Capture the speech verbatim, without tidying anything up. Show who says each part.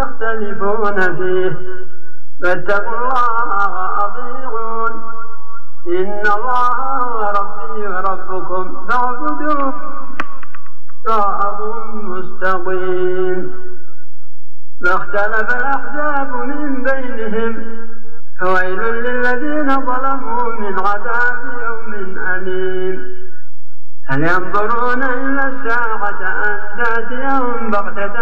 Speaker 1: تختلفون فيه فاتقوا الله وأطيعون إن الله هو ربي وربكم فاعبدوه صراط مستقيم. فاختلف الأحزاب من بينهم فويل للذين ظلموا من عذاب يوم أليم. هل ينظرون إلا الساعة أن تأتيهم بغتة